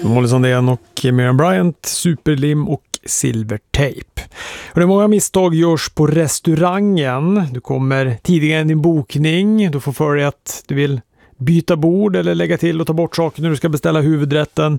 Molly Sandén och Miriam Bryant, superlim och silvertejp. Och det är många misstag görs på restaurangen. Du kommer tidigare än din bokning. Du får för dig att du vill byta bord eller lägga till och ta bort saker när du ska beställa huvudrätten.